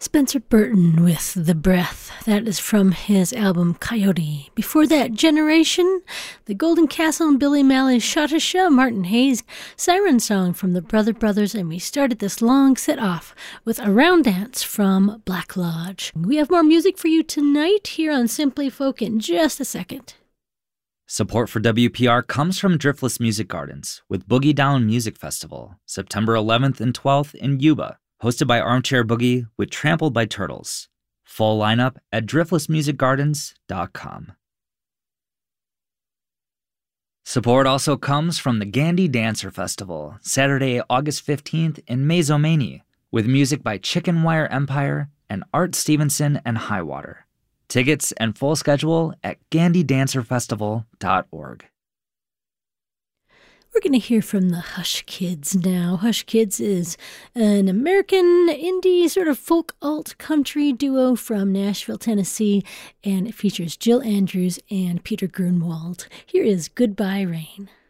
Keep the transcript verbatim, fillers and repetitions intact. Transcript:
Spencer Burton with The Breath. That is from his album Coyote. Before that, Generation, The Golden Castle and Billy Malley's Shatasha, Martin Hayes, Siren Song from the Brother Brothers, and we started this long set off with A Round Dance from Black Lodge. We have more music for you tonight here on Simply Folk in just a second. Support for W P R comes from Driftless Music Gardens with Boogie Down Music Festival, September eleventh and twelfth in Yuba. Hosted by Armchair Boogie with Trampled by Turtles. Full lineup at driftless music gardens dot com. Support also comes from the Gandhi Dancer Festival, Saturday, August fifteenth in Maizomanie, with music by Chicken Wire Empire and Art Stevenson and Highwater. Tickets and full schedule at gandhi dancer festival dot org. We're going to hear from the Hush Kids now. Hush Kids is an American indie sort of folk alt country duo from Nashville, Tennessee, and it features Jill Andrews and Peter Grunwald. Here is Goodbye Rain.